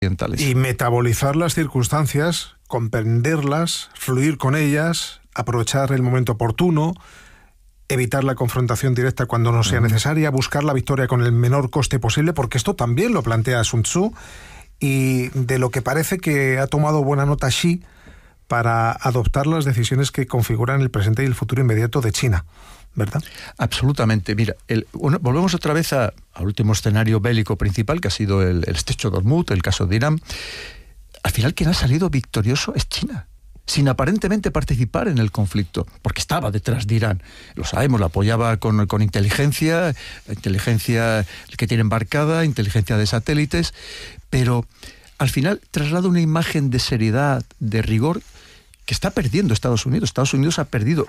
occidentales. Y metabolizar las circunstancias, comprenderlas, fluir con ellas, aprovechar el momento oportuno, evitar la confrontación directa cuando no sea necesaria, buscar la victoria con el menor coste posible, porque esto también lo plantea Sun Tzu, y de lo que parece que ha tomado buena nota Xi para adoptar las decisiones que configuran el presente y el futuro inmediato de China, ¿verdad? Absolutamente. Mira, volvemos otra vez al último escenario bélico principal, que ha sido el estrecho de Hormuz, el caso de Irán. Al final, quien ha salido victorioso es China, sin aparentemente participar en el conflicto, porque estaba detrás de Irán. Lo sabemos, la apoyaba con inteligencia que tiene embarcada, inteligencia de satélites, pero al final traslada una imagen de seriedad, de rigor, que está perdiendo Estados Unidos. Estados Unidos ha perdido,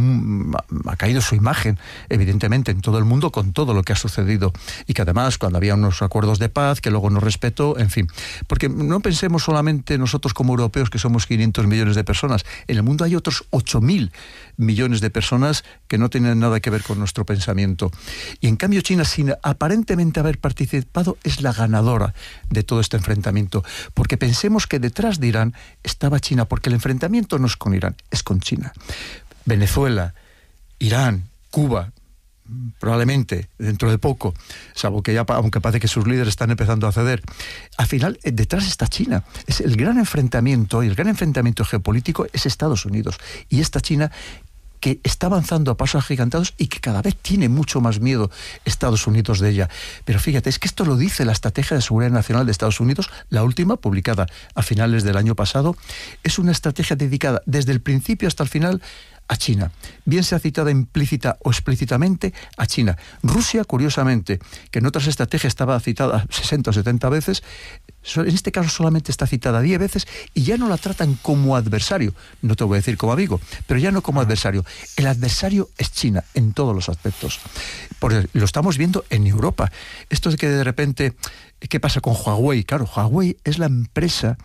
ha caído su imagen, evidentemente, en todo el mundo con todo lo que ha sucedido. Y que además, cuando había unos acuerdos de paz, que luego no respetó, en fin. Porque no pensemos solamente nosotros como europeos, que somos 500 millones de personas. En el mundo hay otros 8.000 millones de personas que no tienen nada que ver con nuestro pensamiento. Y en cambio China, sin aparentemente haber participado, es la ganadora de todo este enfrentamiento. Porque pensemos que detrás de Irán estaba China, porque el enfrentamiento no es con Irán, es con China. Venezuela, Irán, Cuba, probablemente dentro de poco, salvo que ya, aunque parece que sus líderes están empezando a ceder, al final detrás está China. Es el gran enfrentamiento, y el gran enfrentamiento geopolítico es Estados Unidos, y esta China que está avanzando a pasos agigantados y que cada vez tiene mucho más miedo Estados Unidos de ella. Pero fíjate, es que esto lo dice la Estrategia de Seguridad Nacional de Estados Unidos, la última, publicada a finales del año pasado. Es una estrategia dedicada desde el principio hasta el final a China, bien sea citada implícita o explícitamente a China. Rusia, curiosamente, que en otras estrategias estaba citada 60 o 70 veces, en este caso solamente está citada 10 veces, y ya no la tratan como adversario, no te voy a decir como amigo, pero ya no como adversario. El adversario es China en todos los aspectos. Porque lo estamos viendo en Europa. Esto de que de repente, ¿qué pasa con Huawei? Claro, Huawei es la empresa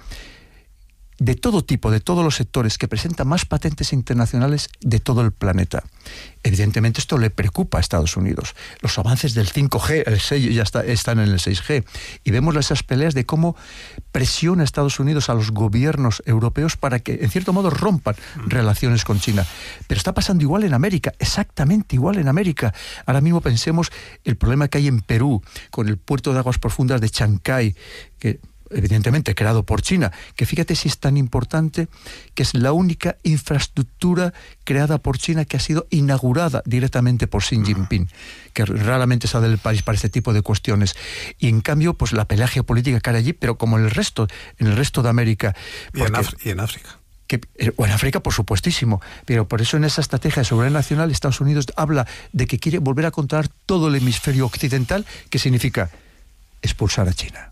de todo tipo, de todos los sectores, que presenta más patentes internacionales de todo el planeta. Evidentemente esto le preocupa a Estados Unidos. Los avances del 5G, el 6 ya están en el 6G, y vemos esas peleas de cómo presiona Estados Unidos a los gobiernos europeos para que, en cierto modo, rompan relaciones con China. Pero está pasando igual en América, exactamente igual en América. Ahora mismo pensemos el problema que hay en Perú, con el puerto de aguas profundas de Chancay, que evidentemente creado por China, que fíjate si es tan importante, que es la única infraestructura creada por China que ha sido inaugurada directamente por Xi Jinping, que raramente sale del país para este tipo de cuestiones. Y en cambio, pues la pelea geopolítica que hay allí, pero como en el resto de América. Y en África. O en África, por supuestísimo, pero por eso en esa estrategia de seguridad nacional Estados Unidos habla de que quiere volver a controlar todo el hemisferio occidental, que significa expulsar a China.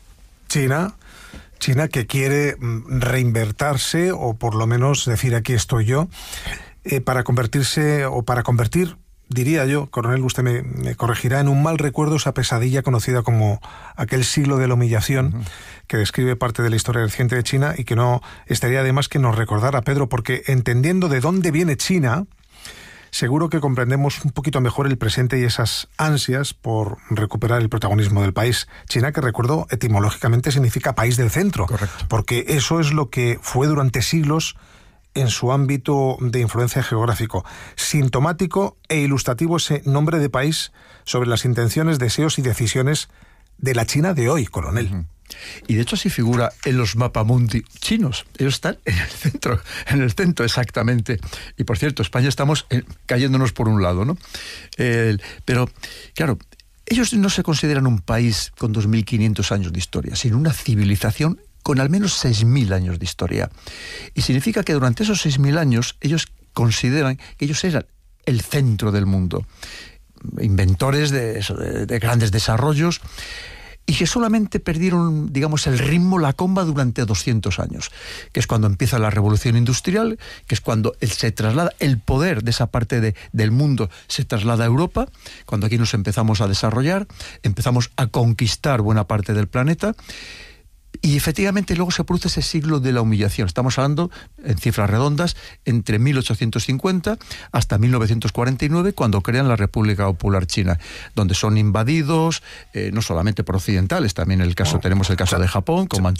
China que quiere reinvertirse, o por lo menos decir aquí estoy yo, para convertir, diría yo, coronel, usted me corregirá, en un mal recuerdo esa pesadilla conocida como aquel siglo de la humillación, que describe parte de la historia reciente de China, y que no estaría de más que nos recordara, Pedro, porque entendiendo de dónde viene China, seguro que comprendemos un poquito mejor el presente y esas ansias por recuperar el protagonismo del país. China, que recuerdo, etimológicamente significa país del centro. Correcto. Porque eso es lo que fue durante siglos en su ámbito de influencia geográfico. Sintomático e ilustrativo ese nombre de país sobre las intenciones, deseos y decisiones de la China de hoy, coronel. Y de hecho así figura en los mapamundi chinos. Ellos están en el centro exactamente. Y por cierto, España estamos cayéndonos por un lado, ¿no? Pero, claro, ellos no se consideran un país con 2.500 años de historia, sino una civilización con al menos 6.000 años de historia. Y significa que durante esos 6.000 años ellos consideran que ellos eran el centro del mundo. Inventores de grandes desarrollos, y que solamente perdieron, digamos, el ritmo, la comba durante 200 años, que es cuando empieza la revolución industrial, que es cuando se traslada el poder de esa parte del mundo, se traslada a Europa, cuando aquí nos empezamos a desarrollar, empezamos a conquistar buena parte del planeta. Y efectivamente luego se produce ese siglo de la humillación. Estamos hablando, en cifras redondas, entre 1850 hasta 1949, cuando crean la República Popular China, donde son invadidos, no solamente por occidentales, también tenemos el caso de Japón, con Manchuria.